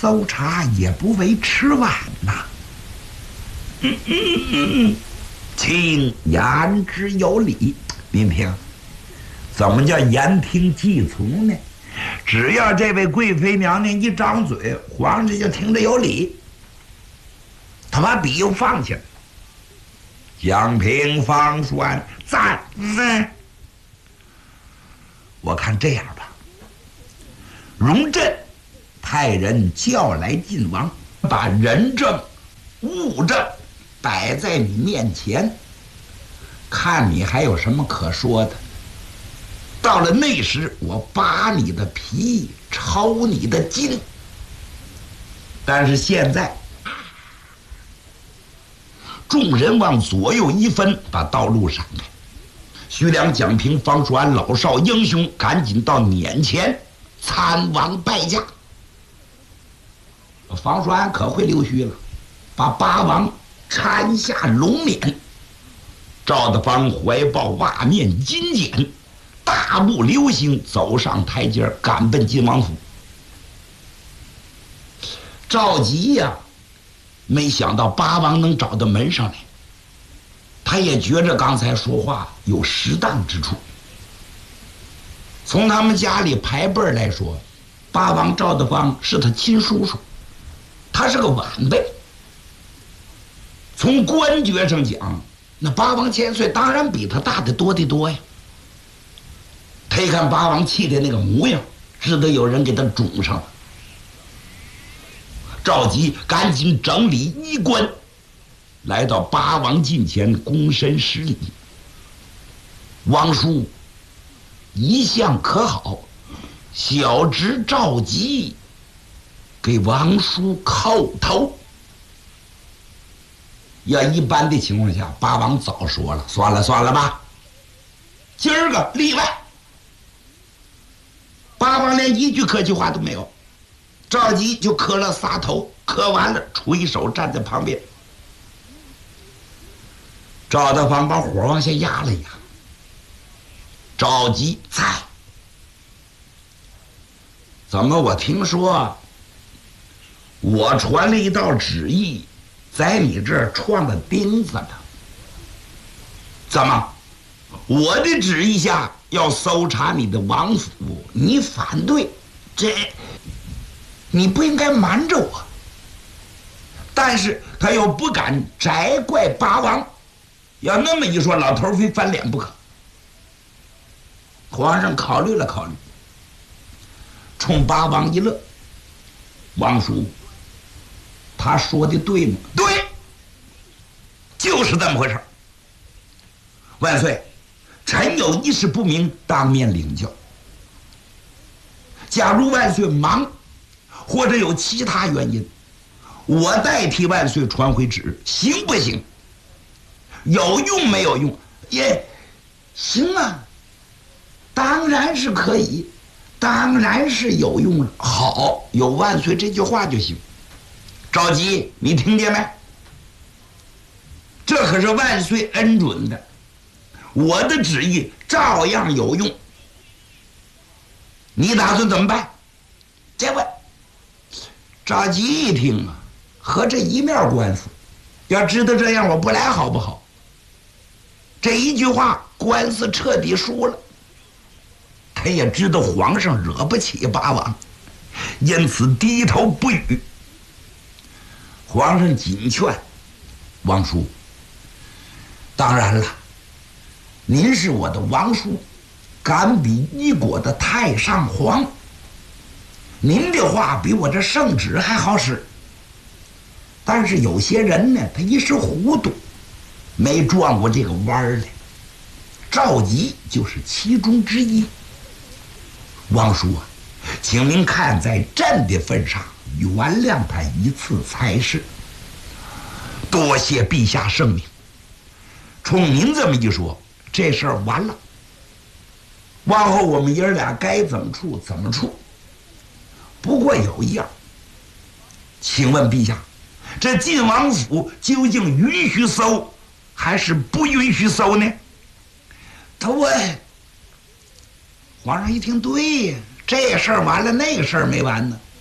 搜查也不为迟晚呐。请言之有理。您听，怎么叫言听计从呢？只要这位贵妃娘娘一张嘴，皇上就听着有理。他把笔又放下了。江平、方栓赞。我看这样吧，容朕派人叫来晋王，把人证、物证摆在你面前，看你还有什么可说的。到了那时，我扒你的皮，抄你的筋。但是现在，众人往左右一分，把道路闪开。徐良、蒋平、方叔安老少英雄赶紧到撵前参王拜驾。方叔安可会溜须了，把八王搀下龙辇。赵德芳怀抱袜面金锏，大步流星走上台阶，赶奔晋王府。赵佶呀，没想到八王能找到门上来，他也觉着刚才说话有适当之处。从他们家里排辈来说，八王赵德芳是他亲叔叔，他是个晚辈。从官爵上讲，那八王千岁当然比他大得多得多呀。他一看八王气的那个模样，知道有人给他种上了。赵佶赶紧整理衣冠，来到八王近前躬身施礼。王叔一向可好，小侄赵佶给王叔叩头。要一般的情况下，八王早说了，算了吧，今儿个例外。八王连一句客气话都没有，赵佶就磕了仨头，磕完了垂手站在旁边。赵德芳把火往下压了压。赵佶在。怎么我听说我传了一道旨意，在你这儿撞了钉子了？怎么我的旨意下要搜查你的王府，你反对，这你不应该瞒着我。但是他又不敢摘怪八王，要那么一说，老头非翻脸不可。皇上考虑了考虑，冲八王一乐：“王叔，他说的对吗？”“对，就是这么回事。万岁，臣有一事不明，当面领教。假如万岁忙，或者有其他原因，我代替万岁传回旨，行不行？有用没有用？也行啊，当然是可以，当然是有用了。好，有万岁这句话就行。赵佶，你听见没？这可是万岁恩准的，我的旨意照样有用。你打算怎么办？”这位赵佶一听啊，和这一面官司，要知道这样我不来好不好？这一句话官司彻底输了。他也知道皇上惹不起八王，因此低头不语。皇上紧劝：“王叔，当然了，您是我的王叔，敢比一国的太上皇，您的话比我这圣旨还好使。但是有些人呢，他一时糊涂，没转过这个弯儿来。赵佶就是其中之一。王叔啊，请您看在朕的份上，原谅他一次才是。多谢陛下圣明。冲您这么一说，这事儿完了。往后我们爷儿俩该怎么处怎么处。不过有一样，请问陛下，这晋王府究竟允许搜还是不允许搜呢？”他问。皇上一听，对呀，这事儿完了，那个事儿没完呢。